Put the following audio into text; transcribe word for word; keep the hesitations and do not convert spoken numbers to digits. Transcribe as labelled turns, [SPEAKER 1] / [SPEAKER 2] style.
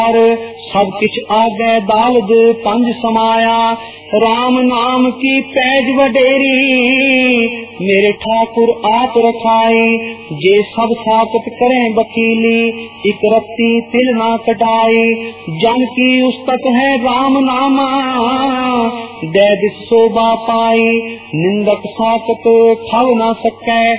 [SPEAKER 1] सब किछ आगे दालद पंज समाया, राम नाम की पैज वडेरी, मेरे ठाकुर आप रखाए। जे सब साकत करें वकीली, इक रत्ती तिल ना कटाए। जन की उस्तत है राम नामा, दे दिस शोभा पाई। निंदक साकत खाओ ना सकै,